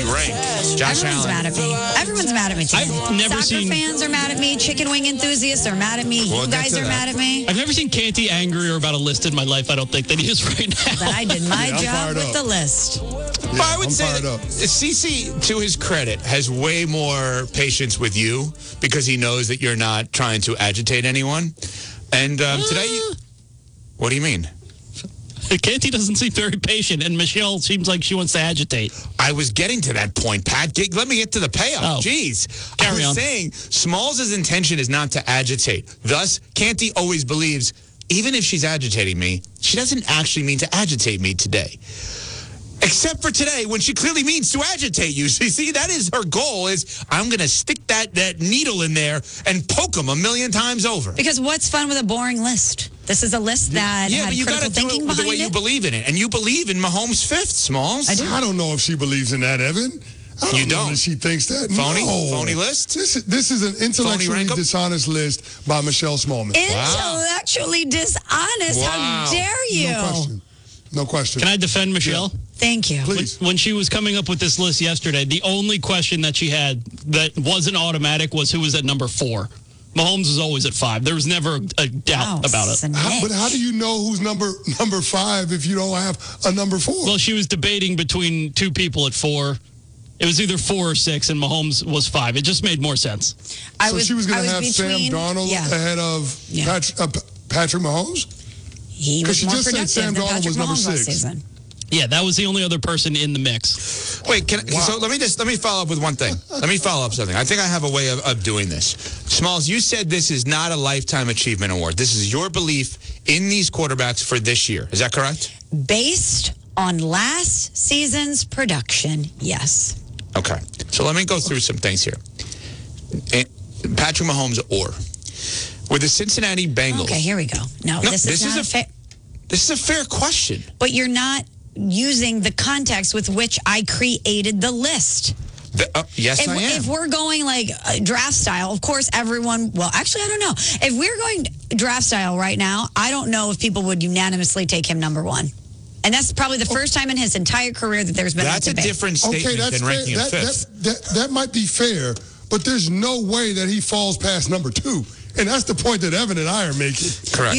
great. Josh Everyone's Allen. mad at me. Everyone's mad at me today. I've never Soccer seen- fans are mad at me. Chicken wing enthusiasts are mad at me. We'll You get guys to are that. mad at me. I've never seen Canty angrier about a list in my life, I don't think, than he is right now. But I did my I'm job fired with up. the list. But I would I'm say fired up. CeCe, to his credit, has way more patience with you because he knows that you're not trying to agitate anyone. And today, what do you mean? Canty doesn't seem very patient, and Michelle seems like she wants to agitate. I was getting to that point, Pat. Let me get to the payoff. Oh. Jeez. Carry I was on. saying Smalls' intention is not to agitate. Thus, Canty always believes, even if she's agitating me, she doesn't actually mean to agitate me today. Except for today, when she clearly means to agitate you. See, that is her goal, is I'm going to stick that needle in there and poke them 1,000,000 times over. Because what's fun with a boring list? This is a list that Yeah, had but you got critical to do thinking it with the behind way you it. believe in it. And you believe in Mahomes' fifth, Smalls. I do. I don't know if she believes in that, Evan. I You know don't? that she thinks that. Phony? No. Phony list? This is an intellectually rank 'em? dishonest list by Michelle Smallman. Intellectually dishonest. Wow. How dare you? No question. No question. Can I defend Michelle? Thank you. Please. When she was coming up with this list yesterday, the only question that she had that wasn't automatic was who was at number 4. Mahomes was always at 5. There was never a doubt about it. But how do you know who's number 5 if you don't have a number 4? Well, she was debating between two people at 4. It was either 4 or 6, and Mahomes was 5. It just made more sense. So she was going to have between- Sam Darnold ahead of Patrick Mahomes? He was she more just said productive Sam than Darnold Patrick was number Mahomes last 6. season. Yeah, that was the only other person in the mix. Wait, so let me follow up with one thing. Let me follow up something. I think I have a way of doing this. Smalls, you said this is not a Lifetime Achievement Award. This is your belief in these quarterbacks for this year. Is that correct? Based on last season's production, yes. Okay. So let me go through some things here. Patrick Mahomes or with the Cincinnati Bengals. Okay, here we go. No, this is not fair. This is a fair question. But you're not using the context with which I created the list. Yes, I am. If we're going like draft style, of course, everyone, well, actually, I don't know. If we're going draft style right now, I don't know if people would unanimously take him number 1. And that's probably the first time in his entire career that there's been That's a a debate. different statement than ranking him fifth. That might be fair, but there's no way that he falls past number 2. And that's the point that Evan and I are making. Correct.